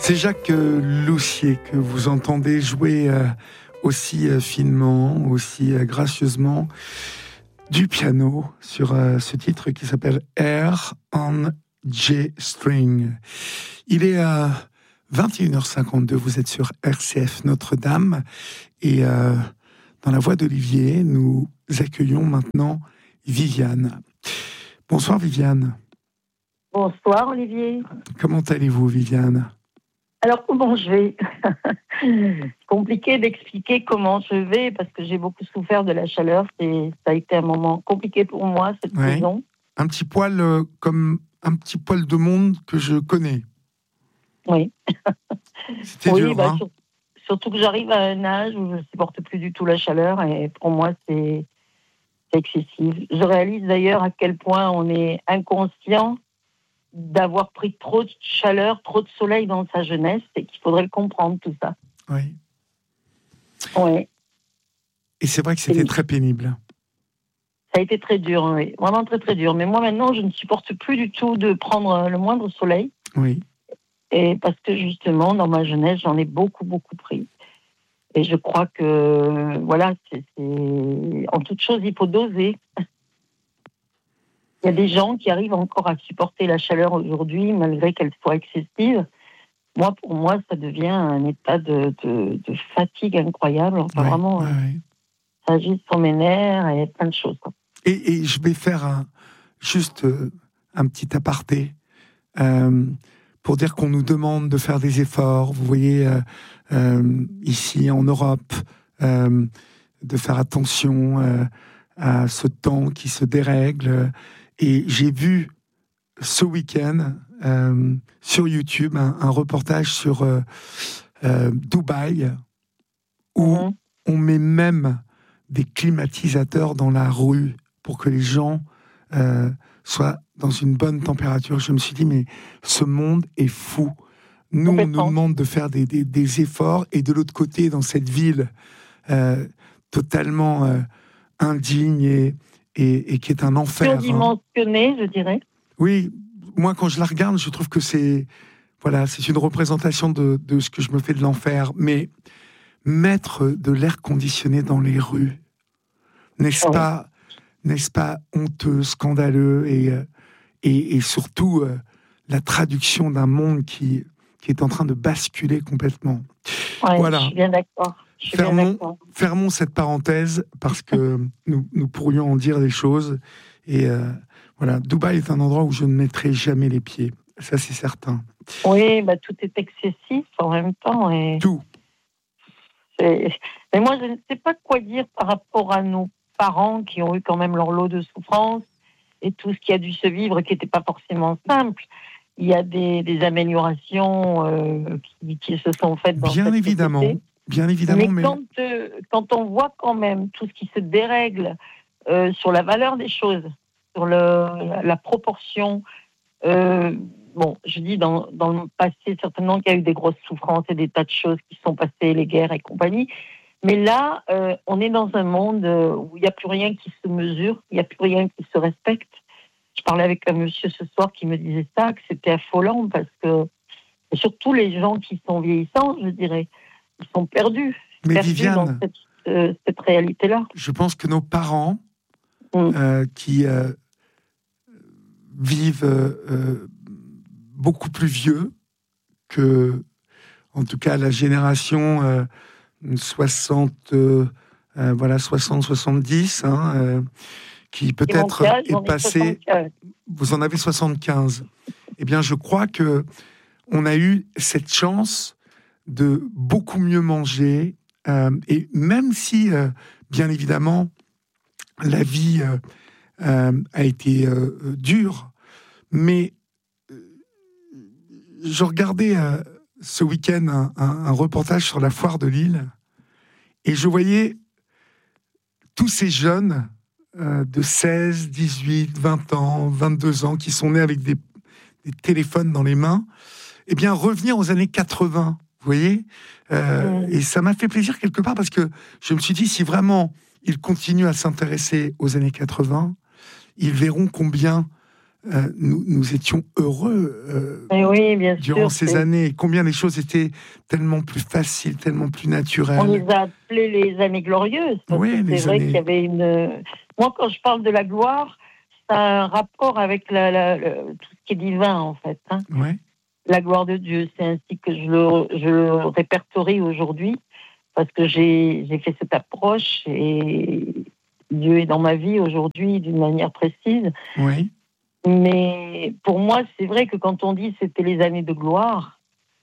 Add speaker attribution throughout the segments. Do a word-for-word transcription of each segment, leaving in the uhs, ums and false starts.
Speaker 1: C'est Jacques Loussier que vous entendez jouer euh, aussi euh, finement, aussi euh, gracieusement du piano sur euh, ce titre qui s'appelle Air on G String. Il est à euh, vingt et une heures cinquante-deux, vous êtes sur R C F Notre-Dame et euh, dans la voix d'Olivier, nous accueillons maintenant Viviane. Bonsoir Viviane.
Speaker 2: Bonsoir Olivier.
Speaker 1: Comment allez-vous Viviane ?
Speaker 2: Alors comment je vais ? Compliqué d'expliquer comment je vais parce que j'ai beaucoup souffert de la chaleur. C'est, ça a été un moment compliqué pour moi cette
Speaker 1: ouais.
Speaker 2: saison.
Speaker 1: Un petit poil euh, comme un petit poil de monde que je connais.
Speaker 2: Oui.
Speaker 1: C'était
Speaker 2: oui,
Speaker 1: dur,
Speaker 2: bah,
Speaker 1: hein ?
Speaker 2: sur, surtout que j'arrive à un âge où je ne supporte plus du tout la chaleur et pour moi c'est, c'est excessif. Je réalise d'ailleurs à quel point on est inconscient d'avoir pris trop de chaleur, trop de soleil dans sa jeunesse et qu'il faudrait le comprendre tout ça.
Speaker 1: Oui.
Speaker 2: Oui.
Speaker 1: Et c'est vrai que c'était
Speaker 2: et...
Speaker 1: très pénible.
Speaker 2: Ça a été très dur, oui. Vraiment très très dur. Mais moi maintenant, je ne supporte plus du tout de prendre le moindre soleil.
Speaker 1: Oui.
Speaker 2: Et parce que justement, dans ma jeunesse, j'en ai beaucoup beaucoup pris. Et je crois que voilà, c'est, c'est... en toute chose, il faut doser. Il y a des gens qui arrivent encore à supporter la chaleur aujourd'hui, malgré qu'elle soit excessive. Moi, pour moi, ça devient un état de, de, de fatigue incroyable. Enfin,
Speaker 1: ouais,
Speaker 2: vraiment,
Speaker 1: ouais, ouais.
Speaker 2: Ça agit sur mes nerfs et plein de choses.
Speaker 1: Et, et je vais faire un, juste euh, un petit aparté euh, pour dire qu'on nous demande de faire des efforts. Vous voyez, euh, euh, ici en Europe, euh, de faire attention euh, à ce temps qui se dérègle. Et j'ai vu ce week-end euh, sur YouTube un, un reportage sur euh, euh, Dubaï où mmh. on met même des climatisateurs dans la rue pour que les gens euh, soient dans une bonne température. Je me suis dit, mais ce monde est fou. Nous, on nous demande de faire des, des, des efforts et de l'autre côté, dans cette ville euh, totalement euh, indigne et Et, et qui est un enfer.
Speaker 2: Surdimensionné, hein. Je dirais.
Speaker 1: Oui, moi quand je la regarde, je trouve que c'est voilà, c'est une représentation de, de ce que je me fais de l'enfer. Mais mettre de l'air conditionné dans les rues, n'est-ce oui. pas, n'est-ce pas honteux, scandaleux et et, et surtout euh, la traduction d'un monde qui qui est en train de basculer complètement.
Speaker 2: Ouais,
Speaker 1: voilà.
Speaker 2: Je suis bien d'accord.
Speaker 1: Fermons, fermons cette parenthèse parce que nous, nous pourrions en dire des choses. Et euh, voilà, Dubaï est un endroit où je ne mettrai jamais les pieds. Ça, c'est certain.
Speaker 2: Oui, bah, tout est excessif en même temps. Et...
Speaker 1: Tout.
Speaker 2: C'est... Mais moi, je ne sais pas quoi dire par rapport à nos parents qui ont eu quand même leur lot de souffrance et tout ce qui a dû se vivre et qui n'était pas forcément simple. Il y a des, des améliorations euh, qui, qui se sont faites dans
Speaker 1: Bien
Speaker 2: cette
Speaker 1: évidemment.
Speaker 2: société.
Speaker 1: Bien évidemment,
Speaker 2: mais,
Speaker 1: mais...
Speaker 2: Quand, euh, quand on voit quand même tout ce qui se dérègle euh, sur la valeur des choses, sur le, la, la proportion, euh, bon, je dis dans, dans le passé, certainement qu'il y a eu des grosses souffrances et des tas de choses qui sont passées, les guerres et compagnie, mais là, euh, on est dans un monde où il n'y a plus rien qui se mesure, il n'y a plus rien qui se respecte. Je parlais avec un monsieur ce soir qui me disait ça, que c'était affolant, parce que, et surtout les gens qui sont vieillissants, je dirais, ils sont perdus,
Speaker 1: Mais
Speaker 2: perdus
Speaker 1: Viviane,
Speaker 2: dans cette, euh, cette réalité-là.
Speaker 1: Je pense que nos parents
Speaker 2: mm.
Speaker 1: euh, qui euh, vivent euh, beaucoup plus vieux que, en tout cas, la génération euh, soixante, euh, euh, voilà, soixante soixante-dix, hein, euh, qui peut-être
Speaker 2: cas,
Speaker 1: est passé... Vous en avez soixante-quinze. Eh bien, je crois que on a eu cette chance de beaucoup mieux manger, euh, et même si, euh, bien évidemment, la vie euh, euh, a été euh, dure, mais euh, je regardais euh, ce week-end un, un, un reportage sur la foire de Lille, et je voyais tous ces jeunes euh, de seize, dix-huit, vingt ans, vingt-deux ans, qui sont nés avec des, des téléphones dans les mains, eh bien, revenir aux années quatre-vingts. Vous voyez, euh, mmh. Et ça m'a fait plaisir quelque part parce que je me suis dit, si vraiment ils continuent à s'intéresser aux années quatre-vingts, ils verront combien euh, nous, nous étions heureux euh,
Speaker 2: Et oui, bien
Speaker 1: durant
Speaker 2: sûr,
Speaker 1: ces
Speaker 2: c'est-
Speaker 1: années. Combien les choses étaient tellement plus faciles, tellement plus
Speaker 2: On
Speaker 1: naturelles.
Speaker 2: les a appelées les années glorieuses, parce
Speaker 1: Oui,
Speaker 2: que c'est
Speaker 1: les
Speaker 2: vrai
Speaker 1: années-
Speaker 2: qu'il y avait une. Moi, quand je parle de la gloire, ça a un rapport avec la, la- le- tout ce qui est divin, en fait. Hein.
Speaker 1: Ouais.
Speaker 2: La gloire de Dieu, c'est ainsi que je le, je le répertorie aujourd'hui, parce que j'ai, j'ai fait cette approche et Dieu est dans ma vie aujourd'hui d'une manière précise.
Speaker 1: Oui.
Speaker 2: Mais pour moi, c'est vrai que quand on dit c'était les années de gloire,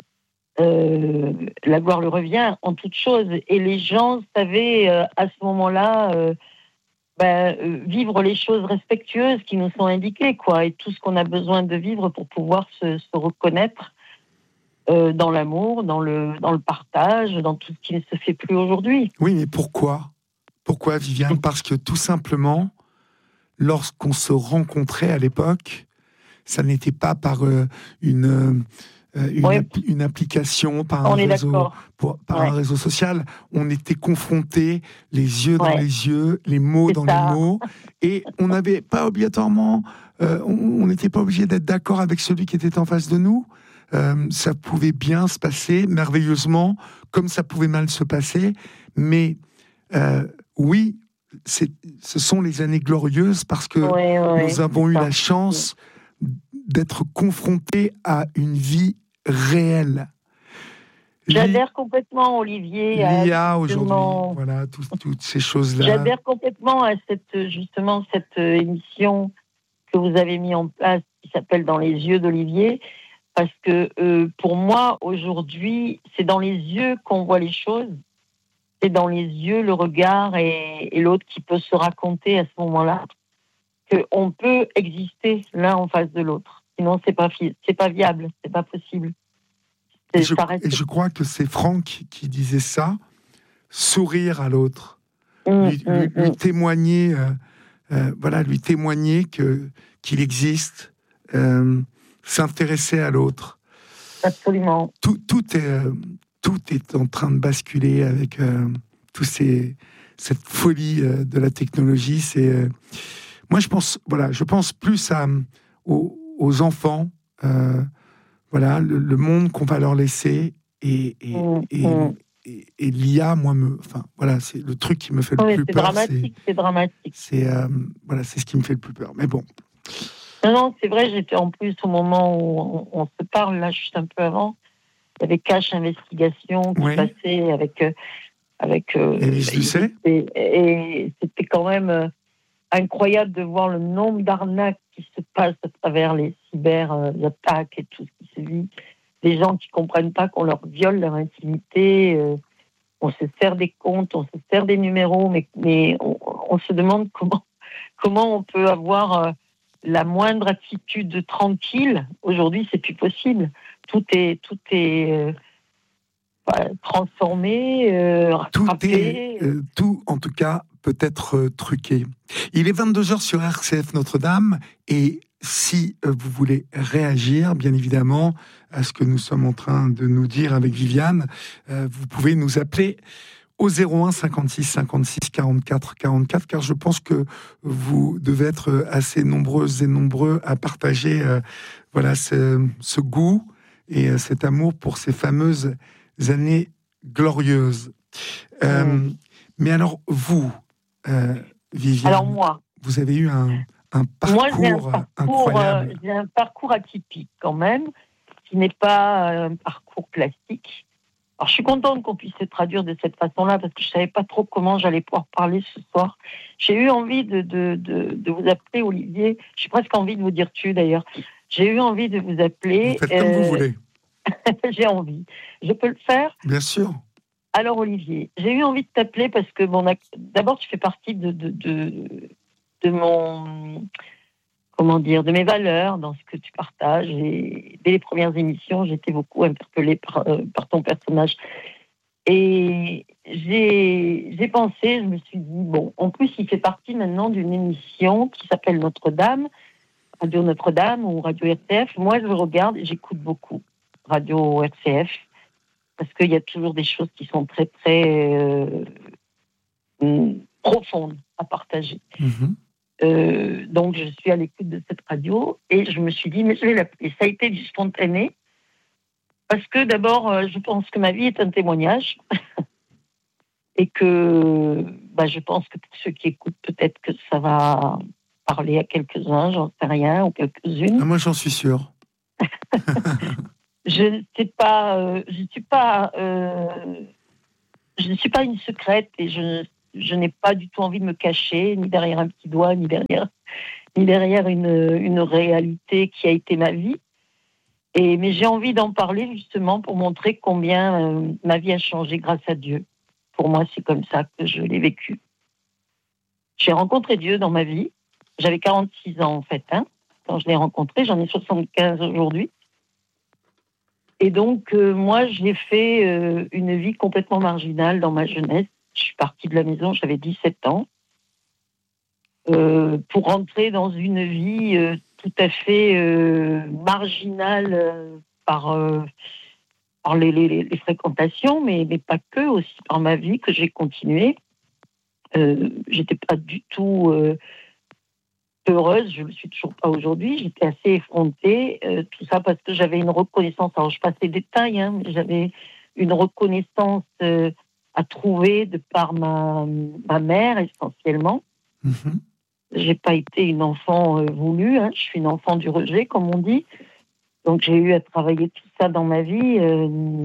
Speaker 2: euh, la gloire le revient en toute chose. Et les gens savaient euh, à ce moment-là euh, ben, euh, vivre les choses respectueuses qui nous sont indiquées, quoi, et tout ce qu'on a besoin de vivre pour pouvoir se, se reconnaître euh, dans l'amour, dans le, dans le partage, dans tout ce qui ne se fait plus aujourd'hui.
Speaker 1: Oui, mais pourquoi Pourquoi, Viviane? Parce que tout simplement, lorsqu'on se rencontrait à l'époque, ça n'était pas par euh, une, euh, une,
Speaker 2: Oui,
Speaker 1: appli- une application, par un
Speaker 2: on est
Speaker 1: réseau,
Speaker 2: d'accord.
Speaker 1: pour- par
Speaker 2: Ouais.
Speaker 1: un réseau social. On était confrontés, les yeux dans
Speaker 2: Ouais.
Speaker 1: les yeux, les mots
Speaker 2: C'est
Speaker 1: dans
Speaker 2: ça.
Speaker 1: les mots, et on n'avait pas obligatoirement, euh, on on n'était pas obligé d'être d'accord avec celui qui était en face de nous. Euh, ça pouvait bien se passer merveilleusement, comme ça pouvait mal se passer, mais euh, oui, c'est, ce sont les années glorieuses parce que
Speaker 2: Ouais, ouais,
Speaker 1: nous avons eu
Speaker 2: c'est ça.
Speaker 1: la chance d'être confrontés à une vie réelle.
Speaker 2: J'adhère complètement, Olivier, à
Speaker 1: L'I A aujourd'hui,
Speaker 2: justement-
Speaker 1: voilà, tout- toutes ces choses-là.
Speaker 2: J'adhère complètement à cette, justement, cette euh, émission que vous avez mis en place qui s'appelle Dans les yeux d'Olivier, parce que euh, pour moi, aujourd'hui, c'est dans les yeux qu'on voit les choses, c'est dans les yeux, le regard et, et l'autre qui peut se raconter à ce moment-là, qu'on peut exister l'un en face de l'autre. Sinon, c'est pas, fi- c'est pas viable, c'est pas possible. C'est-
Speaker 1: Et je,
Speaker 2: ça reste-
Speaker 1: et je crois que c'est Franck qui disait ça, sourire à l'autre,
Speaker 2: Hum,
Speaker 1: lui,
Speaker 2: hum,
Speaker 1: lui- lui
Speaker 2: hum.
Speaker 1: témoigner, euh, euh, voilà, lui témoigner que qu'il existe, euh, s'intéresser à l'autre.
Speaker 2: Absolument.
Speaker 1: Tout, tout est euh, tout est en train de basculer avec euh, tous ces cette folie euh, de la technologie. C'est euh, moi je pense voilà, je pense plus à aux, aux enfants. Euh, Voilà, le, le monde qu'on va leur laisser et, et,
Speaker 2: Hum,
Speaker 1: et,
Speaker 2: hum.
Speaker 1: et- et l'I A, moi, me, enfin, voilà, c'est le truc qui me fait le
Speaker 2: Oui,
Speaker 1: plus
Speaker 2: c'est
Speaker 1: peur.
Speaker 2: dramatique, c'est dramatique.
Speaker 1: C'est, euh, voilà, c'est ce qui me fait le plus peur. Mais bon,
Speaker 2: Non, non, c'est vrai, j'étais en plus au moment où on, on se parle, là, juste un peu avant, il y avait Cash Investigation qui
Speaker 1: Oui.
Speaker 2: passait avec. euh, avec euh,
Speaker 1: Élise Lucet.
Speaker 2: et, et c'était quand même euh, incroyable de voir le nombre d'arnaques qui se passent à travers les cyber-attaques et tout ce qui se vit. Des gens qui ne comprennent pas qu'on leur viole leur intimité. euh, on se sert des comptes, on se sert des numéros, mais, mais on, on se demande comment, comment on peut avoir euh, la moindre attitude tranquille. Aujourd'hui, c'est plus possible. Tout est, tout est euh, voilà, transformé, euh,
Speaker 1: Tout
Speaker 2: rattrapé.
Speaker 1: est, euh, tout, en tout cas, peut être euh, truqué. Il est vingt-deux heures sur R C F Notre-Dame, et si euh, vous voulez réagir, bien évidemment, à ce que nous sommes en train de nous dire avec Viviane, euh, vous pouvez nous appeler au zéro un cinquante-six cinquante-six quarante-quatre quarante-quatre, car je pense que vous devez être assez nombreuses et nombreux à partager euh, voilà, ce, ce goût et euh, cet amour pour ces fameuses années glorieuses. Euh,
Speaker 2: Mmh.
Speaker 1: Mais alors, vous, euh, Viviane,
Speaker 2: Alors moi,
Speaker 1: vous avez eu un, un
Speaker 2: moi j'ai un
Speaker 1: parcours,
Speaker 2: parcours,
Speaker 1: incroyable.
Speaker 2: euh, j'ai un parcours atypique quand même, qui n'est pas un parcours classique. Alors je suis contente qu'on puisse se traduire de cette façon-là parce que je savais pas trop comment j'allais pouvoir parler ce soir. J'ai eu envie de, de, de, de vous appeler, Olivier. J'ai presque envie de vous dire tu d'ailleurs. J'ai eu envie de vous appeler.
Speaker 1: Vous faites comme vous
Speaker 2: euh,
Speaker 1: voulez,
Speaker 2: J'ai envie. Je peux le faire.
Speaker 1: bien sûr.
Speaker 2: Alors Olivier, j'ai eu envie de t'appeler parce que bon, d'abord tu fais partie de, de, de, de mon, comment dire, de mes valeurs dans ce que tu partages. Et dès les premières émissions, j'étais beaucoup interpellée par, euh, par ton personnage. Et j'ai, j'ai pensé, je me suis dit, bon, en plus il fait partie maintenant d'une émission qui s'appelle Notre-Dame, Radio Notre-Dame ou Radio R C F. Moi je regarde et j'écoute beaucoup Radio R C F. Parce qu'il y a toujours des choses qui sont très, très euh, profondes à partager.
Speaker 1: Mhm.
Speaker 2: Euh, donc, je suis à l'écoute de cette radio et je me suis dit, mais je vais l'appeler. Ça a été du spontané parce que d'abord, euh, je pense que ma vie est un témoignage et que bah, je pense que pour ceux qui écoutent, peut-être que ça va parler à quelques-uns, j'en sais rien, ou quelques-unes.
Speaker 1: Ah, moi, j'en suis sûr.
Speaker 2: Je ne sais pas, euh, je ne suis pas, euh, je ne suis pas une secrète et je, je n'ai pas du tout envie de me cacher, ni derrière un petit doigt, ni derrière, ni derrière une, une réalité qui a été ma vie. Et, mais j'ai envie d'en parler justement pour montrer combien euh, ma vie a changé grâce à Dieu. Pour moi, c'est comme ça que je l'ai vécu. J'ai rencontré Dieu dans ma vie. J'avais quarante-six ans en fait, hein, quand je l'ai rencontré. J'en ai soixante-quinze aujourd'hui. Et donc, euh, moi, j'ai fait euh, une vie complètement marginale dans ma jeunesse. Je suis partie de la maison, j'avais dix-sept ans, euh, pour rentrer dans une vie euh, tout à fait euh, marginale euh, par, euh, par les, les, les fréquentations, mais, mais pas que, aussi par ma vie que j'ai continuée. Euh, j'étais pas du tout euh, heureuse, je ne le suis toujours pas aujourd'hui, j'étais assez effrontée, euh, tout ça parce que j'avais une reconnaissance, alors je passe les détails, hein, mais j'avais une reconnaissance euh, à trouver de par ma, ma mère essentiellement.
Speaker 1: Mm-hmm.
Speaker 2: J'ai pas été une enfant euh, voulue, hein, je suis une enfant du rejet, comme on dit, donc j'ai eu à travailler tout ça dans ma vie, euh,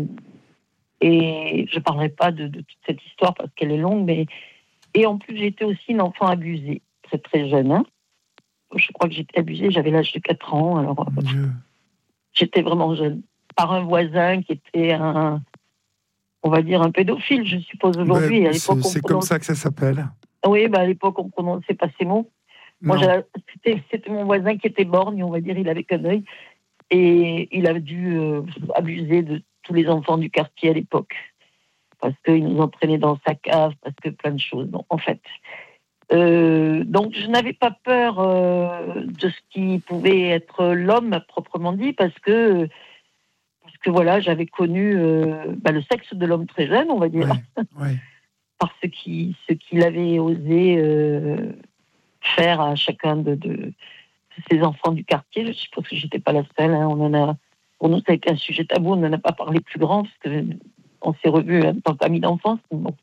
Speaker 2: et je parlerai pas de, de toute cette histoire parce qu'elle est longue, mais et en plus j'étais aussi une enfant abusée, très très jeune, hein. Je crois que j'étais abusée, j'avais l'âge de quatre ans, alors euh, j'étais vraiment jeune. Par un voisin qui était un, on va dire, un pédophile, je suppose aujourd'hui.
Speaker 1: Ouais,
Speaker 2: à l'époque,
Speaker 1: c'est
Speaker 2: on
Speaker 1: c'est
Speaker 2: prononce...
Speaker 1: comme ça que ça s'appelle.
Speaker 2: Oui, bah, à l'époque, on ne prononçait pas ces mots.
Speaker 1: Non.
Speaker 2: Moi, c'était, c'était mon voisin qui était borgne, on va dire, il avait qu'un œil. Et il a dû euh, abuser de tous les enfants du quartier à l'époque. Parce qu'il nous entraînait dans sa cave, parce que plein de choses. Donc, en fait... Euh, donc je n'avais pas peur euh, de ce qui pouvait être l'homme proprement dit parce que parce que voilà j'avais connu euh, bah, le sexe de l'homme très jeune on va dire
Speaker 1: ouais, ouais.
Speaker 2: par ce qui ce qu'il avait osé euh, faire à chacun de, de, de ces enfants du quartier. Je suppose que j'étais pas la seule, hein. On en a pour nous ça a été un sujet tabou, on n'en a pas parlé plus grand parce que on s'est revus en tant qu'amis d'enfance. Bon.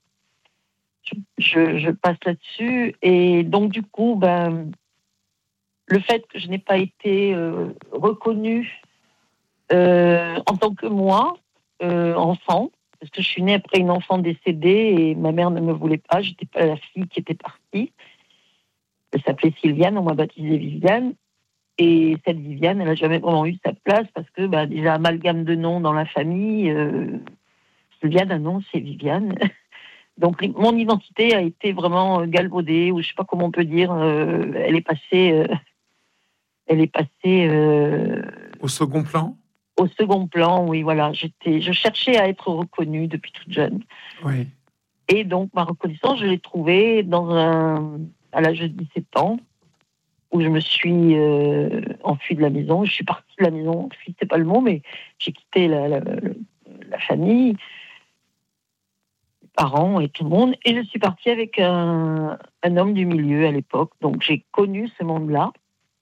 Speaker 2: Je, je passe là-dessus. Et donc, du coup, ben, le fait que je n'ai pas été euh, reconnue euh, en tant que moi, euh, enfant, parce que je suis née après une enfant décédée et ma mère ne me voulait pas, j'étais pas la fille qui était partie. Elle s'appelait Sylviane, on m'a baptisée Viviane. Et cette Viviane, elle n'a jamais vraiment eu sa place parce que ben, déjà, amalgame de noms dans la famille, euh, Sylviane, un nom, c'est Viviane. Donc mon identité a été vraiment galvaudée, ou je sais pas comment on peut dire. Euh, elle est passée, euh, elle est passée euh,
Speaker 1: au second plan.
Speaker 2: Au second plan, oui, voilà. J'étais, je cherchais à être reconnue depuis toute jeune.
Speaker 1: Oui.
Speaker 2: Et donc ma reconnaissance, je l'ai trouvée dans un, à l'âge de dix-sept ans, où je me suis euh, enfuie de la maison. Je suis partie de la maison. Enfuie, c'est pas le mot, mais j'ai quitté la, la, la famille. Parents et tout le monde, et je suis partie avec un, un homme du milieu à l'époque, donc j'ai connu ce monde-là,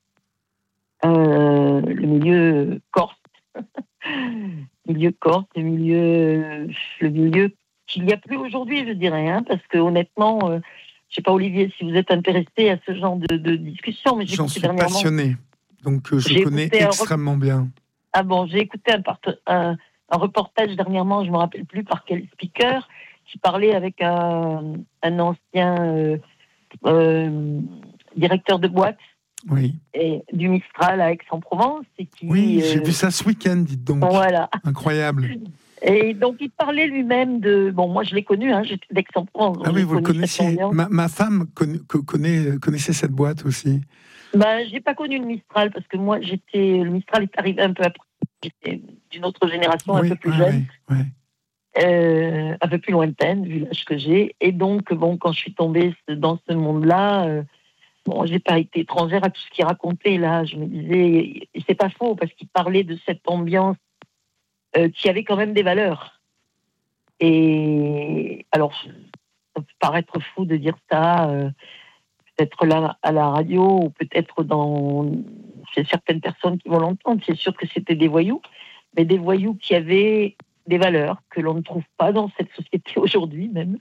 Speaker 2: euh, le milieu corse, milieu corse, le milieu, le milieu qu'il n'y a plus aujourd'hui, je dirais, hein, parce que honnêtement, euh, je sais pas Olivier si vous êtes intéressé à ce genre de, de discussion, mais j'ai
Speaker 1: j'en
Speaker 2: écouté
Speaker 1: suis
Speaker 2: dernièrement.
Speaker 1: Passionné, donc euh, je connais extrêmement un... bien.
Speaker 2: Ah bon, j'ai écouté un, part... un, un reportage dernièrement, je me rappelle plus par quel speaker, qui parlait avec un, un ancien euh, euh, directeur de boîte
Speaker 1: oui.
Speaker 2: et, du Mistral à Aix-en-Provence. Et qui,
Speaker 1: oui, j'ai
Speaker 2: euh,
Speaker 1: vu ça ce week-end, dites donc.
Speaker 2: Voilà.
Speaker 1: Incroyable.
Speaker 2: Et donc, il parlait lui-même de... Bon, moi, je l'ai connu, hein, j'étais d'Aix-en-Provence.
Speaker 1: Ah oui, vous le connaissiez. Ma, ma femme conna, connaît, connaissait cette boîte aussi.
Speaker 2: Ben, je n'ai pas connu le Mistral, parce que moi, j'étais... Le Mistral est arrivé un peu après. J'étais d'une autre génération, oui, un peu plus
Speaker 1: ouais,
Speaker 2: jeune.
Speaker 1: Ouais, ouais.
Speaker 2: Euh, un peu plus lointaine, vu l'âge que j'ai. Et donc, bon, quand je suis tombée dans ce monde-là, euh, bon, j'ai pas été étrangère à tout ce qu'il racontait, là. Je me disais, et c'est pas faux, parce qu'il parlait de cette ambiance euh, qui avait quand même des valeurs. Et alors, ça peut paraître fou de dire ça, euh, peut-être là à la radio, ou peut-être dans chez certaines personnes qui vont l'entendre. C'est sûr que c'était des voyous, mais des voyous qui avaient des valeurs que l'on ne trouve pas dans cette société aujourd'hui même.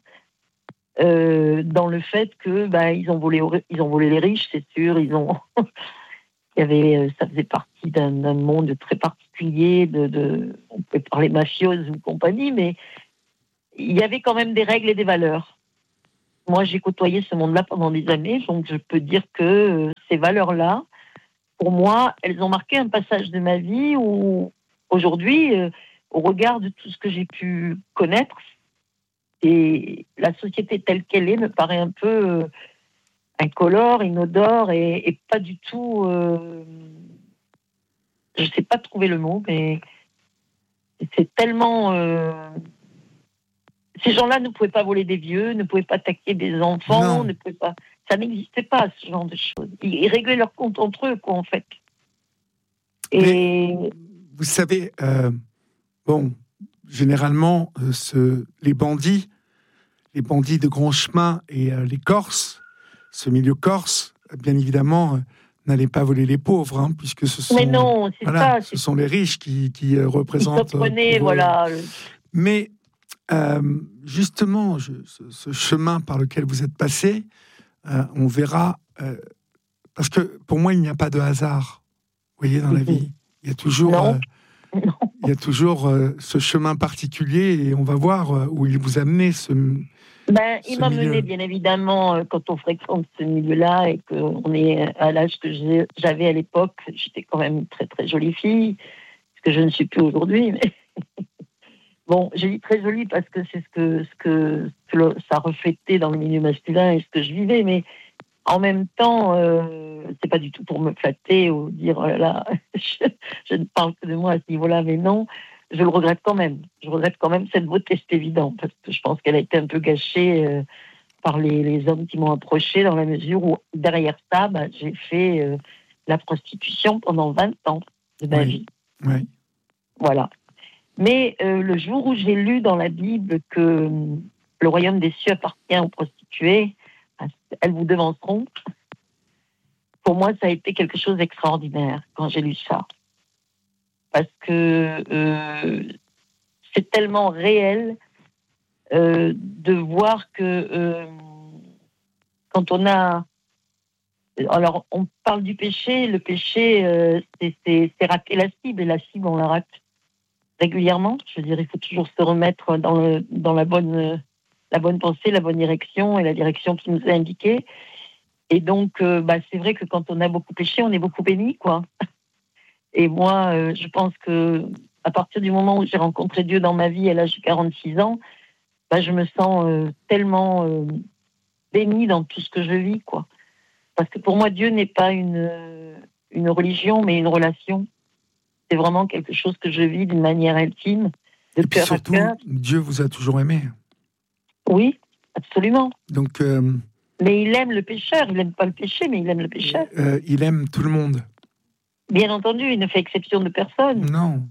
Speaker 2: Euh, dans le fait que bah, ils ont volé, ils ont volé les riches, c'est sûr. Ils ont, il y avait, ça faisait partie d'un, d'un monde très particulier. De, de, on peut parler mafieuse ou compagnie, mais il y avait quand même des règles et des valeurs. Moi, j'ai côtoyé ce monde-là pendant des années, donc je peux dire que ces valeurs-là, pour moi, elles ont marqué un passage de ma vie où, aujourd'hui, euh, au regard de tout ce que j'ai pu connaître, et la société telle qu'elle est me paraît un peu euh, incolore, inodore et, et pas du tout... Euh, je ne sais pas trouver le mot, mais c'est tellement... Euh, ces gens-là ne pouvaient pas voler des vieux, ne pouvaient pas attaquer des enfants,
Speaker 1: Non.
Speaker 2: ne pouvaient pas... Ça n'existait pas, ce genre de choses. Ils, ils réglaient leurs comptes entre eux, quoi, en fait. Et...
Speaker 1: Mais, vous savez, euh, bon, généralement, euh, ce, les bandits, les bandits de grand chemin et euh, les Corses, ce milieu corse, bien évidemment, euh, n'allaient pas voler les pauvres, hein, puisque ce sont,
Speaker 2: Mais non, c'est
Speaker 1: voilà,
Speaker 2: ça.
Speaker 1: ce
Speaker 2: C'est...
Speaker 1: sont les riches qui, qui euh, représentent.
Speaker 2: Ils se prenaient,
Speaker 1: pour,
Speaker 2: voilà.
Speaker 1: euh, mais euh, justement, je, ce, ce chemin par lequel vous êtes passé, euh, on verra, euh, parce que pour moi, il n'y a pas de hasard. Vous voyez, dans la vie, il y a toujours,
Speaker 2: Non.
Speaker 1: euh, il y a toujours euh, ce chemin particulier, et on va voir euh, où il vous a amené ce.
Speaker 2: Ben, il
Speaker 1: ce
Speaker 2: m'a
Speaker 1: milieu.
Speaker 2: mené, bien évidemment, euh, quand on fréquente ce milieu-là et qu'on est à l'âge que j'ai, j'avais à l'époque. J'étais quand même une très très jolie fille, ce que je ne suis plus aujourd'hui. Mais bon, j'ai dit très jolie parce que c'est ce que ce que, ce que le, ça reflétait dans le milieu masculin et ce que je vivais. Mais en même temps, euh, c'est pas du tout pour me flatter ou dire oh là là, je, je ne parle que de moi à ce niveau-là, mais non, je le regrette quand même. Je regrette quand même cette beauté, c'est évident, parce que je pense qu'elle a été un peu gâchée euh, par les, les hommes qui m'ont approchée, dans la mesure où derrière ça, bah, j'ai fait euh, la prostitution pendant vingt ans de ma
Speaker 1: Oui.
Speaker 2: vie.
Speaker 1: Oui.
Speaker 2: Voilà. Mais euh, le jour où j'ai lu dans la Bible que euh, le royaume des cieux appartient aux prostituées, elles vous devanceront. Pour moi, ça a été quelque chose d'extraordinaire quand j'ai lu ça. Parce que euh, c'est tellement réel euh, de voir que euh, quand on a... Alors, on parle du péché. Le péché, euh, c'est, c'est, c'est rater la cible. Et la cible, on la rate régulièrement. Je veux dire, il faut toujours se remettre dans, le, dans la, bonne, la bonne pensée, la bonne direction et la direction qui nous est indiquée. Et donc, euh, bah, c'est vrai que quand on a beaucoup péché, on est beaucoup béni, quoi. Et moi, euh, je pense que à partir du moment où j'ai rencontré Dieu dans ma vie à l'âge de quarante-six ans, bah, je me sens euh, tellement euh, bénie dans tout ce que je vis, quoi. Parce que pour moi, Dieu n'est pas une, une religion, mais une relation. C'est vraiment quelque chose que je vis d'une manière intime, de
Speaker 1: Et puis
Speaker 2: cœur
Speaker 1: surtout,
Speaker 2: à cœur.
Speaker 1: Dieu vous a toujours aimé.
Speaker 2: Oui, absolument.
Speaker 1: Donc, euh,
Speaker 2: mais il aime le pécheur. Il n'aime pas le péché, mais il aime le pécheur.
Speaker 1: Euh, il aime tout le monde.
Speaker 2: Bien entendu, il ne fait exception de personne.
Speaker 1: Non.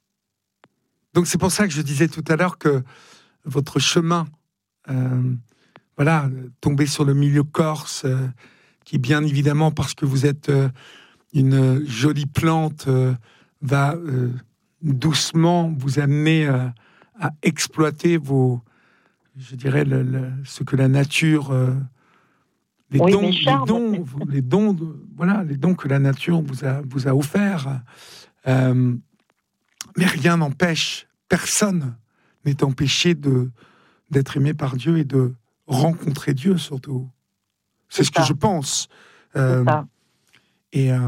Speaker 1: Donc c'est pour ça que je disais tout à l'heure que votre chemin, euh, voilà, tomber sur le milieu corse, euh, qui bien évidemment, parce que vous êtes euh, une jolie plante, euh, va euh, doucement vous amener euh, à exploiter vos, je dirais, le, le, ce que la nature, euh, les,
Speaker 2: oui,
Speaker 1: dons,
Speaker 2: les,
Speaker 1: les dons, les dons, de, voilà, les dons que la nature vous a, vous a offerts. Euh, mais rien n'empêche, personne n'est empêché de d'être aimé par Dieu et de rencontrer Dieu surtout. C'est, c'est ce ça. que je pense. Euh,
Speaker 2: c'est ça.
Speaker 1: Et euh,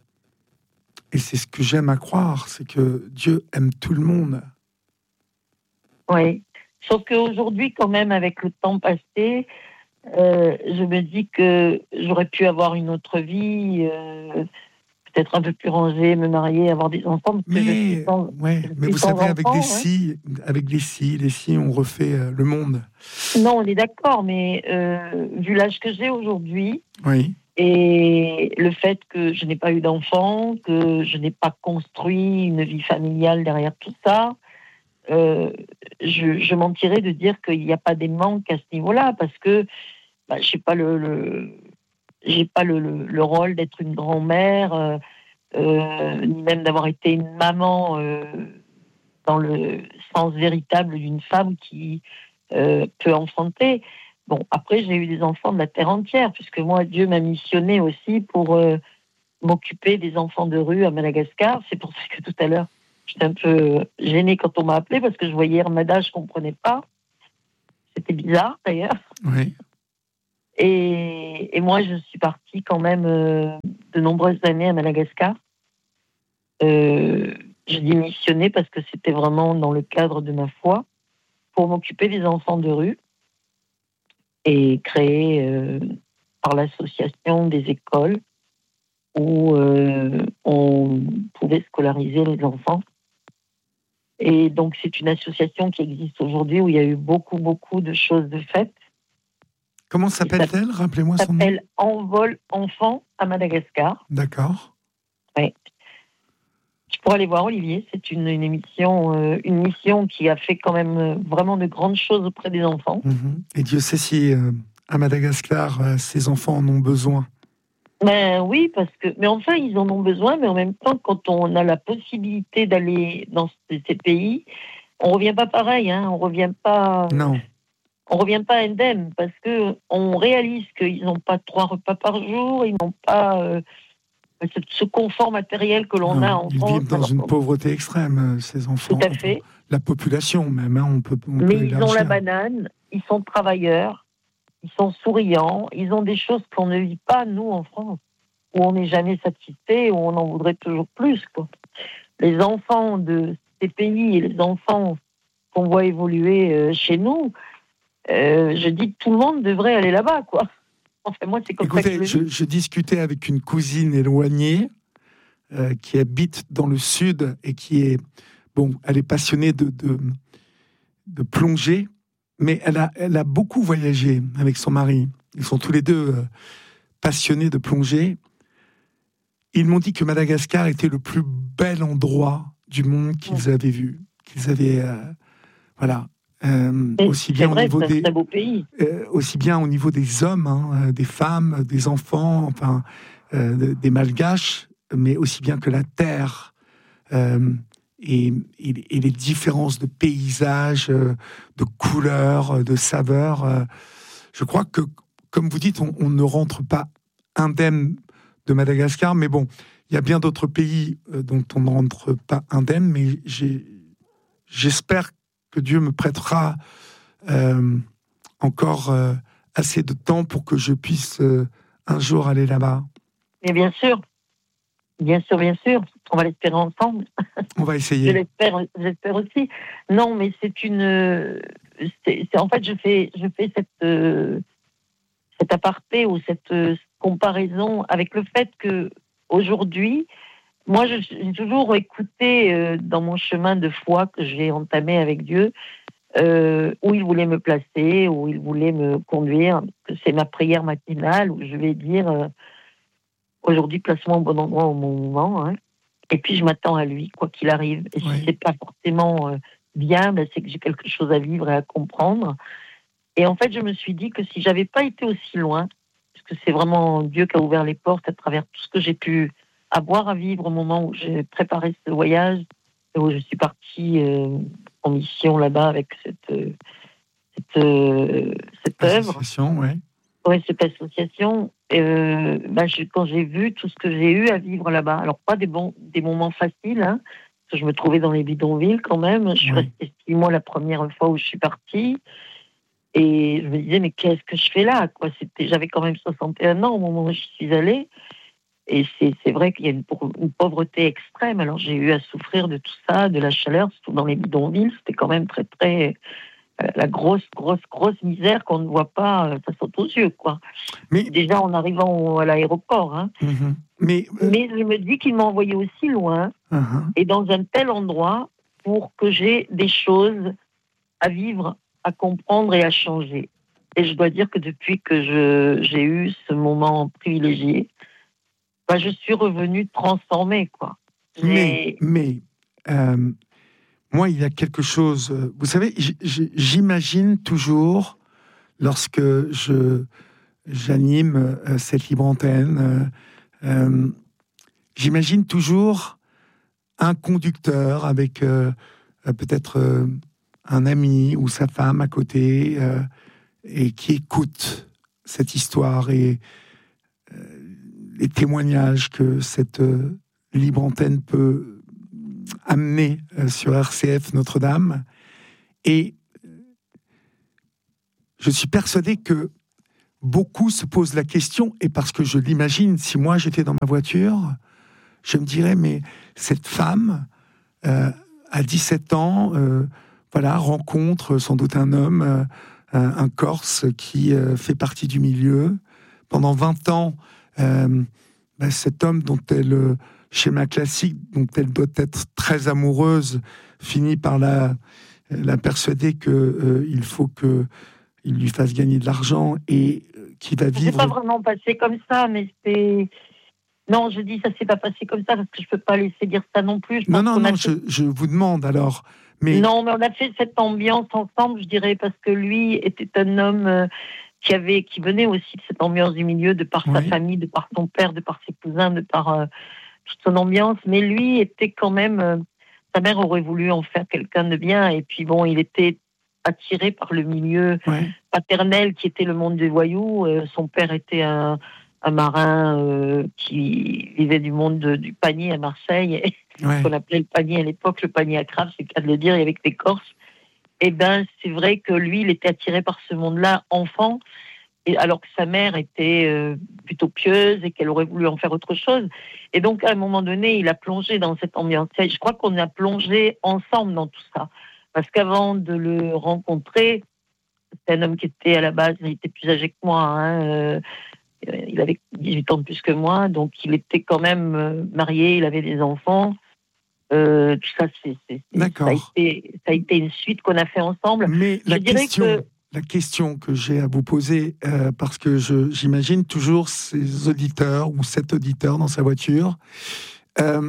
Speaker 1: et c'est ce que j'aime à croire, c'est que Dieu aime tout le monde.
Speaker 2: Oui. Sauf qu'aujourd'hui, quand même, avec le temps passé, euh, je me dis que j'aurais pu avoir une autre vie, euh, peut-être un peu plus rangée, me marier, avoir des enfants. Parce
Speaker 1: mais
Speaker 2: que je suis sans,
Speaker 1: ouais,
Speaker 2: je
Speaker 1: mais
Speaker 2: suis
Speaker 1: vous
Speaker 2: sans
Speaker 1: savez,
Speaker 2: enfant,
Speaker 1: avec des
Speaker 2: hein.
Speaker 1: si, avec les si, les si, on refait euh, le monde.
Speaker 2: Non, on est d'accord, mais euh, vu l'âge que j'ai aujourd'hui,
Speaker 1: oui.
Speaker 2: Et le fait que je n'ai pas eu d'enfant, que je n'ai pas construit une vie familiale derrière tout ça, euh, je, je mentirais de dire qu'il n'y a pas des manques à ce niveau-là, parce que bah, je sais pas le, le j'ai pas le, le, le rôle d'être une grand-mère, euh, euh, ni même d'avoir été une maman euh, dans le sens véritable d'une femme qui euh, peut enfanter. Bon, après, j'ai eu des enfants de la terre entière, puisque moi, Dieu m'a missionné aussi pour euh, m'occuper des enfants de rue à Madagascar. C'est pour ça que tout à l'heure, j'étais un peu gênée quand on m'a appelée, parce que je voyais Hermada, je ne comprenais pas. C'était bizarre, d'ailleurs.
Speaker 1: Oui.
Speaker 2: Et, et moi, je suis partie quand même euh, de nombreuses années à Madagascar. Euh, je dis missionner parce que c'était vraiment dans le cadre de ma foi, pour m'occuper des enfants de rue et créer euh, par l'association des écoles où euh, on pouvait scolariser les enfants. Et donc, c'est une association qui existe aujourd'hui où il y a eu beaucoup, beaucoup de choses de faites.
Speaker 1: Comment s'appelle-t-elle ? Rappelez-moi son nom.
Speaker 2: Ça s'appelle Envol Enfants à Madagascar.
Speaker 1: D'accord.
Speaker 2: Oui. Tu pourras aller voir, Olivier. C'est une, une émission, euh, une mission qui a fait quand même euh, vraiment de grandes choses auprès des enfants.
Speaker 1: Mmh. Et Dieu sait si euh, à Madagascar, euh, ces enfants en ont besoin.
Speaker 2: Ben oui, parce que, mais enfin, ils en ont besoin, mais en même temps, quand on a la possibilité d'aller dans ces, ces pays, on revient pas pareil, hein. On revient pas.
Speaker 1: Non.
Speaker 2: On revient pas indemne parce que on réalise qu'ils n'ont pas trois repas par jour, ils n'ont pas euh, ce, ce confort matériel que l'on
Speaker 1: non,
Speaker 2: a en
Speaker 1: ils
Speaker 2: France.
Speaker 1: vivent dans
Speaker 2: alors,
Speaker 1: une pauvreté extrême, ces enfants.
Speaker 2: Tout à fait.
Speaker 1: La population même, hein, on peut. On
Speaker 2: mais
Speaker 1: peut
Speaker 2: ils
Speaker 1: élargir.
Speaker 2: ont la banane, ils sont travailleurs, ils sont souriants, ils ont des choses qu'on ne vit pas nous en France, où on n'est jamais satisfait, où on en voudrait toujours plus, quoi. Les enfants de ces pays et les enfants qu'on voit évoluer euh, chez nous, euh, je dis que tout le monde devrait aller là-bas, quoi. Enfin, moi, c'est comme
Speaker 1: Écoutez,
Speaker 2: ça que je,
Speaker 1: je, je discutais avec une cousine éloignée euh, qui habite dans le sud et qui est, bon, elle est passionnée de, de, de plongée, mais elle a, elle a beaucoup voyagé avec son mari. Ils sont tous les deux euh, passionnés de plongée. Ils m'ont dit que Madagascar était le plus bel endroit du monde qu'ils avaient vu, qu'ils avaient, euh, voilà, euh, aussi bien
Speaker 2: vrai,
Speaker 1: au niveau
Speaker 2: c'est
Speaker 1: des,
Speaker 2: un très beau pays.
Speaker 1: euh, aussi bien au niveau des hommes, hein, des femmes, des enfants, enfin, euh, des Malgaches, mais aussi bien que la terre euh, et, et, et les différences de paysages, euh, de couleurs, de saveurs. Euh, je crois que, comme vous dites, on, on ne rentre pas indemne de Madagascar, mais bon, il y a bien d'autres pays euh, dont on ne rentre pas indemne, mais j'ai, j'espère que Dieu me prêtera euh, encore euh, assez de temps pour que je puisse euh, un jour aller là-bas.
Speaker 2: Mais bien sûr, bien sûr, bien sûr, on va l'espérer ensemble.
Speaker 1: On va essayer.
Speaker 2: Je l'espère, j'espère aussi. Non, mais c'est une, c'est, c'est en fait, je fais, je fais cette, euh, cet aparté ou cette euh, comparaison avec le fait que aujourd'hui, moi, je, j'ai toujours écouté euh, dans mon chemin de foi que j'ai entamé avec Dieu, euh, où il voulait me placer, où il voulait me conduire, que c'est ma prière matinale où je vais dire euh, aujourd'hui, place-moi au bon endroit au bon moment, hein. Et puis je m'attends à lui, quoi qu'il arrive. Et
Speaker 1: Oui.
Speaker 2: si c'est pas forcément euh, bien, ben, c'est que j'ai quelque chose à vivre et à comprendre. Et en fait, je me suis dit que si j'avais pas été aussi loin, parce que c'est vraiment Dieu qui a ouvert les portes à travers tout ce que j'ai pu avoir à vivre au moment où j'ai préparé ce voyage, où je suis partie euh, en mission là-bas avec cette euh, cette, euh, cette œuvre,
Speaker 1: Association, ouais.
Speaker 2: ouais, cette association. Euh, ben, je, quand j'ai vu tout ce que j'ai eu à vivre là-bas, alors pas des bons, des moments faciles, hein, parce que je me trouvais dans les bidonvilles quand même. Je suis
Speaker 1: Oui.
Speaker 2: restée six mois la première fois où je suis partie. Et je me disais, mais qu'est-ce que je fais là, quoi? C'était, j'avais quand même soixante et un ans au moment où j'y suis allée. Et c'est, c'est vrai qu'il y a une, une pauvreté extrême. Alors j'ai eu à souffrir de tout ça, de la chaleur, surtout dans les bidonvilles. C'était quand même très, très... Euh, la grosse, grosse, grosse misère qu'on ne voit pas, euh, ça saute aux yeux, quoi.
Speaker 1: Mais,
Speaker 2: Déjà en arrivant au, à l'aéroport. Hein.
Speaker 1: mm-hmm. Mais, euh,
Speaker 2: Mais je me dis qu'il m'a envoyé aussi loin
Speaker 1: uh-huh.
Speaker 2: et dans un tel endroit pour que j'ai des choses à vivre, à comprendre et à changer. Et je dois dire que depuis que je, j'ai eu ce moment privilégié, bah, je suis revenue transformée, quoi.
Speaker 1: Mais, mais euh, moi, il y a quelque chose... Vous savez, j- j- j'imagine toujours, lorsque je, j'anime euh, cette libre antenne, euh, euh, j'imagine toujours un conducteur avec euh, euh, peut-être euh, un ami ou sa femme à côté euh, et qui écoute cette histoire et euh, les témoignages que cette euh, libre antenne peut amener euh, sur R C F Notre-Dame. Et je suis persuadé que beaucoup se posent la question, et parce que je l'imagine, si moi j'étais dans ma voiture, je me dirais, mais cette femme, euh, à dix-sept ans, euh, voilà, rencontre sans doute un homme, euh, un Corse qui euh, fait partie du milieu. Pendant vingt ans, euh, bah, cet homme dont elle, euh, schéma classique, dont elle doit être très amoureuse, finit par la, la persuader qu'il euh, faut que il lui fasse gagner de l'argent et euh, qui va vivre...
Speaker 2: C'est pas vraiment passé comme ça, mais c'est... Non, je dis ça s'est pas passé comme ça parce que je peux pas laisser dire ça non plus. Je
Speaker 1: non, non, non,
Speaker 2: fait...
Speaker 1: je, je vous demande alors. Mais...
Speaker 2: Non, mais on a fait cette ambiance ensemble, je dirais, parce que lui était un homme euh, qui avait, qui venait aussi de cette ambiance du milieu, de par oui. sa famille, de par son père, de par ses cousins, de par euh, toute son ambiance. Mais lui était quand même... Euh, sa mère aurait voulu en faire quelqu'un de bien. Et puis bon, il était attiré par le milieu ouais. paternel qui était le monde des voyous. Euh, son père était un, un marin euh, qui vivait du monde de, du panier à Marseille, ouais. qu'on appelait le panier à l'époque, le panier à crabe, c'est le cas de le dire, et avec des Corses. Et ben c'est vrai que lui, il était attiré par ce monde-là, enfant, et alors que sa mère était euh, plutôt pieuse et qu'elle aurait voulu en faire autre chose. Et donc, à un moment donné, il a plongé dans cette ambiance. Et je crois qu'on a plongé ensemble dans tout ça. Parce qu'avant de le rencontrer, c'était un homme qui était à la base, il était plus âgé que moi, hein, euh, il avait dix-huit ans de plus que moi, donc il était quand même euh, marié, il avait des enfants. Euh, tout ça, c'est, c'est, c'est, ça, a été, ça a été une suite qu'on a fait ensemble.
Speaker 1: Mais
Speaker 2: je
Speaker 1: la
Speaker 2: dirais
Speaker 1: question,
Speaker 2: que...
Speaker 1: la question que j'ai à vous poser, euh, parce que je, j'imagine toujours ces auditeurs ou cet auditeur dans sa voiture, euh,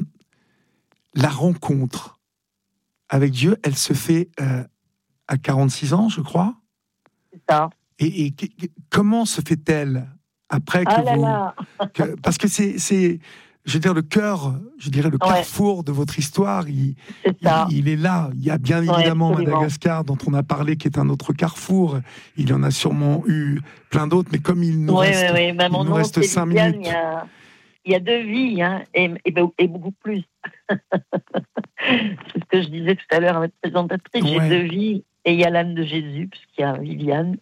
Speaker 1: la rencontre avec Dieu, elle se fait euh, à quarante-six ans, je crois.
Speaker 2: C'est ça.
Speaker 1: Et, et comment se fait-elle après que
Speaker 2: ah là
Speaker 1: vous...
Speaker 2: là.
Speaker 1: que, parce que c'est, c'est, je veux dire, le cœur, je dirais le carrefour ouais. de votre histoire, il,
Speaker 2: c'est ça.
Speaker 1: il, il est là. Il y a bien évidemment
Speaker 2: ouais,
Speaker 1: Madagascar, dont on a parlé, qui est un autre carrefour. Il y en a sûrement eu plein d'auts, mais comme il nous
Speaker 2: ouais,
Speaker 1: reste,
Speaker 2: ouais, ouais. Ben,
Speaker 1: il nous
Speaker 2: nom,
Speaker 1: reste cinq minutes...
Speaker 2: Il y a... Il y a deux vies, hein, et, et, et beaucoup plus. C'est ce que je disais tout à l'heure à votre présentatrice. Ouais. J'ai deux vies, et il y a l'âme de Jésus, puisqu'il y a Viviane.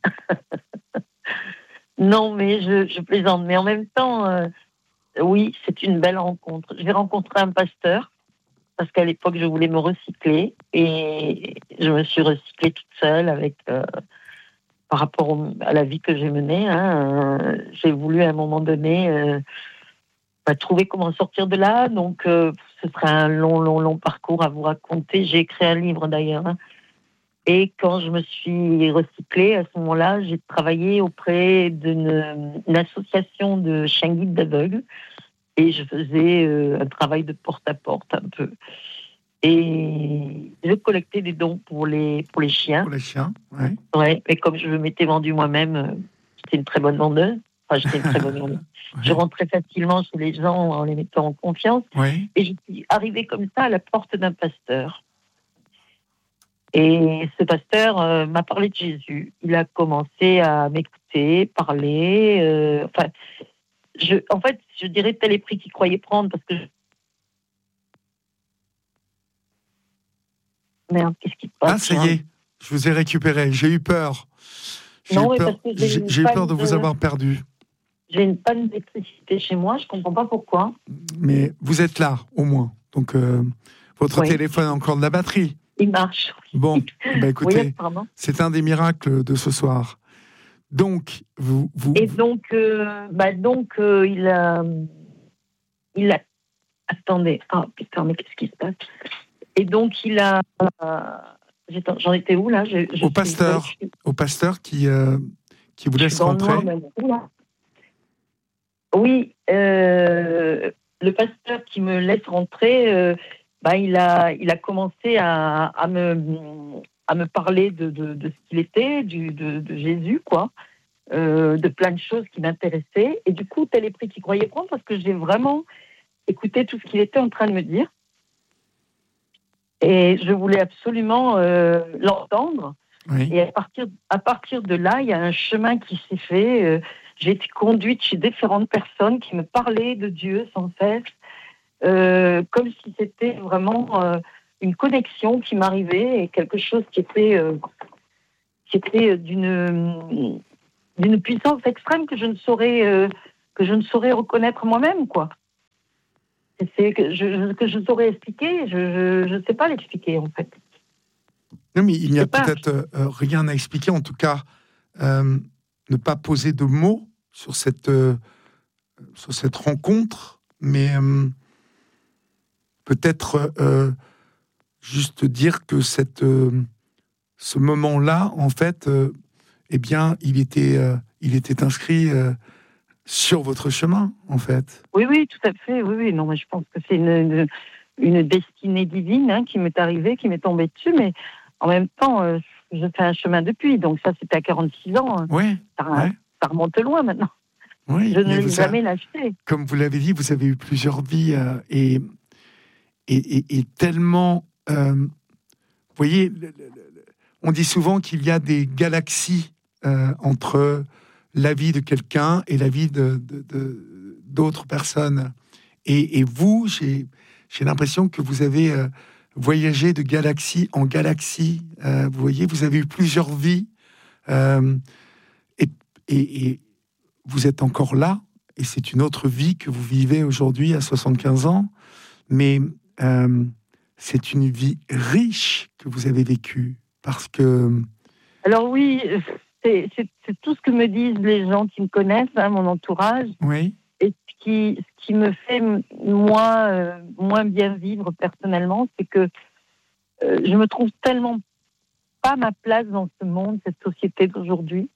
Speaker 2: Non, mais je, je plaisante. Mais en même temps, euh, oui, c'est une belle rencontre. J'ai rencontré un pasteur, parce qu'à l'époque, je voulais me recycler, et je me suis recyclée toute seule avec... Euh, par rapport au, à la vie que j'ai menée. Hein, euh, j'ai voulu, à un moment donné... Euh, Bah, trouver comment sortir de là, donc euh, ce sera un long, long, long parcours à vous raconter. J'ai écrit un livre d'ailleurs, hein. Et quand je me suis recyclée, à ce moment-là, j'ai travaillé auprès d'une une association de chiens guides d'aveugles, et je faisais euh, un travail de porte-à-porte un peu. Et je collectais des dons pour les, pour les chiens.
Speaker 1: Pour les chiens, ouais.
Speaker 2: Ouais, et comme je m'étais vendue moi-même, euh, j'étais une très bonne vendeuse. Enfin, j'étais une très bonne vendeuse. Ouais. Je rentrais facilement chez les gens en les mettant en confiance.
Speaker 1: Ouais.
Speaker 2: Et je suis arrivée comme ça à la porte d'un pasteur. Et ce pasteur euh, m'a parlé de Jésus. Il a commencé à m'écouter, parler. Euh, enfin, je, en fait, je dirais tel est prix qu'il croyait prendre parce que... Je... Merde, qu'est-ce qui se passe?
Speaker 1: Ah, ça y est, je vous ai récupéré. J'ai eu peur. J'ai
Speaker 2: non,
Speaker 1: eu peur,
Speaker 2: parce que j'ai,
Speaker 1: j'ai, j'ai eu peur de, de vous avoir perdu.
Speaker 2: J'ai une panne d'électricité chez moi, je ne comprends pas pourquoi.
Speaker 1: Mais vous êtes là, au moins. Donc, euh, votre oui. téléphone a encore de la batterie.
Speaker 2: Il marche.
Speaker 1: Bon, bah écoutez,
Speaker 2: oui,
Speaker 1: c'est un des miracles de ce soir. Donc, vous... vous
Speaker 2: Et donc, euh, bah donc euh, il a... Il a... Attendez. Ah, putain, mais qu'est-ce qui se passe? Et donc, il a... Euh, j'en étais où, là? je, je
Speaker 1: Au pasteur. Suis... Au pasteur qui, euh, qui vous laisse rentrer.
Speaker 2: Noir, Oui, euh, le pasteur qui me laisse rentrer, euh, bah, il a, il a commencé à, à me, à me parler de, de, de ce qu'il était, du, de, de Jésus, quoi. euh, de plein de choses qui m'intéressaient. Et du coup, tel est pris qui croyait prendre parce que j'ai vraiment écouté tout ce qu'il était en train de me dire. Et je voulais absolument euh, l'entendre.
Speaker 1: Oui.
Speaker 2: Et à partir, à partir de là, il y a un chemin qui s'est fait. Euh, j'ai été conduite chez différentes personnes qui me parlaient de Dieu sans cesse, euh, comme si c'était vraiment euh, une connexion qui m'arrivait et quelque chose qui était, euh, qui était d'une, d'une puissance extrême que je ne saurais, euh, que je ne saurais reconnaître moi-même, quoi. C'est que je, que je saurais expliquer, je ne sais pas l'expliquer, en fait.
Speaker 1: Non, mais il n'y a
Speaker 2: pas...
Speaker 1: peut-être euh, rien à expliquer, en tout cas, euh, ne pas poser de mots sur cette, euh, sur cette rencontre, mais euh, peut-être euh, juste dire que cette, euh, ce moment-là, en fait, euh, eh bien, il était, euh, il était inscrit euh, sur votre chemin, en fait.
Speaker 2: Oui, oui, tout à fait. Oui, oui. Non, mais je pense que c'est une, une, une destinée divine hein, qui m'est arrivée, qui m'est tombée dessus, mais en même temps, euh, je fais un chemin depuis. Donc ça, c'était à quarante-six ans. Hein.
Speaker 1: Oui,
Speaker 2: ça,
Speaker 1: ouais.
Speaker 2: ça remonte loin maintenant.
Speaker 1: Oui,
Speaker 2: je ne l'ai jamais
Speaker 1: a,
Speaker 2: lâché.
Speaker 1: Comme vous l'avez dit, vous avez eu plusieurs vies euh, et, et, et, et tellement... Euh, vous voyez, le, le, le, on dit souvent qu'il y a des galaxies euh, entre la vie de quelqu'un et la vie de, de, de, d'autres personnes. Et, et vous, j'ai, j'ai l'impression que vous avez euh, voyagé de galaxie en galaxie. Euh, vous voyez, vous avez eu plusieurs vies. Euh, et, et, et vous êtes encore là. Et c'est une autre vie que vous vivez aujourd'hui à soixante-quinze ans. Mais euh, c'est une vie riche que vous avez vécue. Parce que...
Speaker 2: Alors oui... C'est, c'est, c'est tout ce que me disent les gens qui me connaissent, hein, mon entourage.
Speaker 1: Oui.
Speaker 2: Et ce qui, ce qui me fait moins, euh, moins bien vivre personnellement, c'est que euh, je me trouve tellement pas ma place dans ce monde, cette société d'aujourd'hui.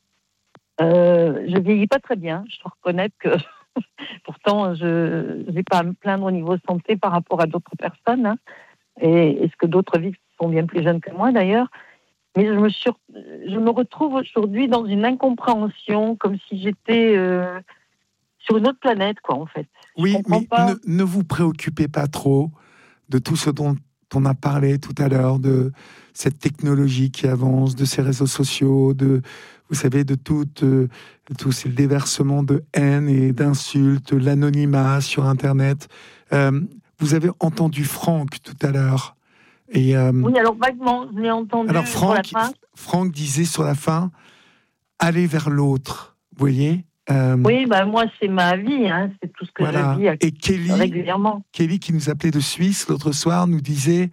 Speaker 2: Euh, je vieillis pas très bien, je dois reconnaître que pourtant je n'ai pas à me plaindre au niveau santé par rapport à d'autres personnes. Hein. Et est-ce que d'autres vivent qui sont bien plus jeunes que moi d'ailleurs. Mais je me, sur... je me retrouve aujourd'hui dans une incompréhension, comme si j'étais euh, sur une autre planète, quoi, en fait.
Speaker 1: Oui, mais
Speaker 2: pas...
Speaker 1: ne, ne vous préoccupez pas trop de tout ce dont on a parlé tout à l'heure, de cette technologie qui avance, de ces réseaux sociaux, de, vous savez, de tout, euh, tout ce déversement de haine et d'insultes, l'anonymat sur Internet. Euh, vous avez entendu Franck tout à l'heure. Et, euh,
Speaker 2: oui, alors vaguement, je l'ai entendu
Speaker 1: alors Franck,
Speaker 2: sur la fin.
Speaker 1: Franck disait sur la fin, aller vers l'autre, vous voyez euh,
Speaker 2: oui, bah, moi, c'est ma vie, hein, c'est tout ce que
Speaker 1: voilà.
Speaker 2: je vis
Speaker 1: Et Kelly,
Speaker 2: régulièrement.
Speaker 1: Kelly, qui nous appelait de Suisse l'autre soir, nous disait,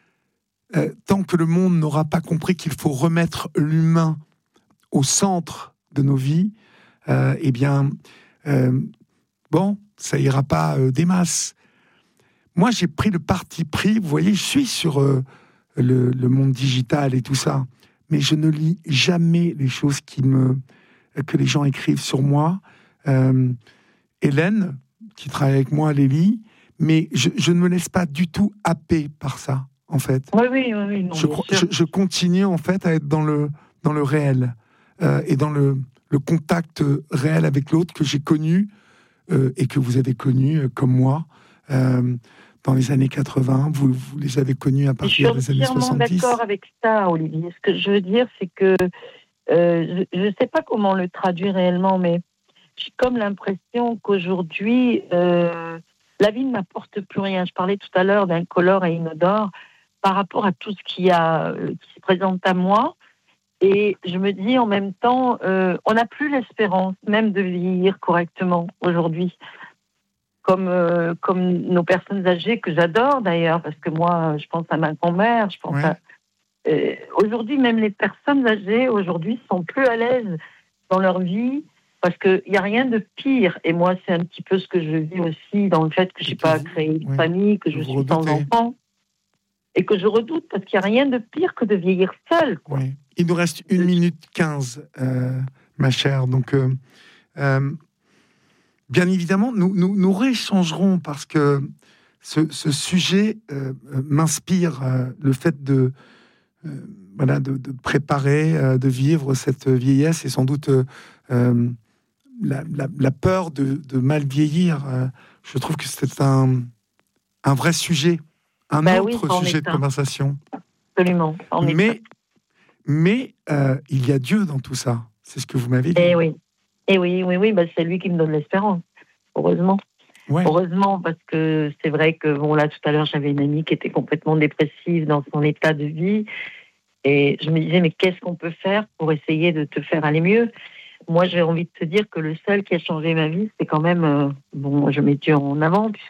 Speaker 1: euh, tant que le monde n'aura pas compris qu'il faut remettre l'humain au centre de nos vies, euh, eh bien, euh, bon, ça ira pas euh, des masses. Moi, j'ai pris le parti pris, vous voyez, je suis sur euh, le, le monde digital et tout ça, mais je ne lis jamais les choses qui me, que les gens écrivent sur moi. Euh, Hélène, qui travaille avec moi, les lit, mais je, je ne me laisse pas du tout happer par ça, en fait.
Speaker 2: Oui, oui, oui. oui non,
Speaker 1: je, je, je continue, en fait, à être dans le, dans le réel euh, et dans le, le contact réel avec l'autre que j'ai connu euh, et que vous avez connu, euh, comme moi, euh, dans les années quatre-vingts, vous, vous les avez connus à partir des années soixante-dix.
Speaker 2: Je suis entièrement d'accord avec ça, Olivier. Ce que je veux dire, c'est que euh, je ne sais pas comment le traduire réellement, mais j'ai comme l'impression qu'aujourd'hui, euh, la vie ne m'apporte plus rien. Je parlais tout à l'heure d'incolore et inodore par rapport à tout ce qui, a, qui se présente à moi. Et je me dis en même temps, euh, on n'a plus l'espérance même de vieillir correctement aujourd'hui. Comme, euh, comme nos personnes âgées, que j'adore d'ailleurs, parce que moi, je pense à ma grand-mère, je pense
Speaker 1: ouais.
Speaker 2: à... Euh, aujourd'hui, même les personnes âgées, aujourd'hui, sont plus à l'aise dans leur vie, parce qu'il n'y a rien de pire. Et moi, c'est un petit peu ce que je vis aussi, dans le fait que je n'ai pas créé une
Speaker 1: oui.
Speaker 2: famille, que je
Speaker 1: vous
Speaker 2: suis
Speaker 1: redoutez.
Speaker 2: sans enfant, et que je redoute, parce qu'il n'y a rien de pire que de vieillir seul. Quoi.
Speaker 1: Oui. Il nous reste une minute quinze, euh, ma chère, donc... Euh, euh, Bien évidemment, nous, nous, nous rééchangerons parce que ce, ce sujet euh, m'inspire, euh, le fait de, euh, voilà, de, de préparer, euh, de vivre cette vieillesse et sans doute euh, euh, la, la, la peur de, de mal vieillir. Euh, je trouve que c'est un, un vrai sujet, un
Speaker 2: Ben
Speaker 1: autre
Speaker 2: oui,
Speaker 1: sujet de conversation.
Speaker 2: Absolument.
Speaker 1: Mais, mais euh, il y a Dieu dans tout ça. C'est ce que vous m'avez dit.
Speaker 2: Et oui, et oui, oui, oui, ben c'est lui qui me donne l'espérance. Heureusement.
Speaker 1: Ouais.
Speaker 2: Heureusement, parce que c'est vrai que, bon, là, tout à l'heure, j'avais une amie qui était complètement dépressive dans son état de vie. Et je me disais, mais qu'est-ce qu'on peut faire pour essayer de te faire aller mieux? Moi, j'ai envie de te dire que le seul qui a changé ma vie, c'est quand même, euh, bon, je mets Dieu en avant, puisque